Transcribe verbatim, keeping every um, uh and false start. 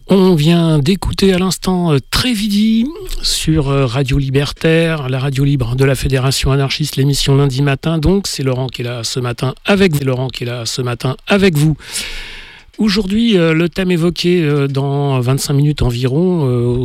On vient d'écouter à l'instant Trévidi sur Radio Libertaire, la radio libre de la Fédération anarchiste, l'émission lundi matin. Donc c'est Laurent qui est là ce matin avec vous. Laurent qui est là ce matin avec vous. Aujourd'hui, le thème évoqué dans vingt-cinq minutes environ